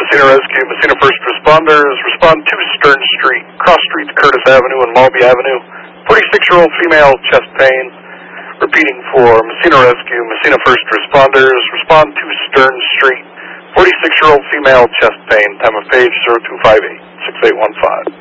Messina Rescue, Messina First Responders, respond to Stern Street, cross streets Curtis Avenue and Malby Avenue. 46-year-old female, chest pain. Repeating for Messina Rescue, Messina First Responders, respond to Stern Street. 46-year-old female, chest pain. Time of page 0258-6815.